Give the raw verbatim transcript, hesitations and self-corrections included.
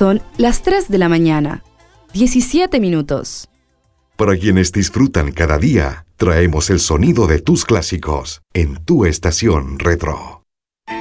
Son las tres de la mañana, diecisiete minutos. Para quienes disfrutan cada día, traemos el sonido de tus clásicos en tu estación retro.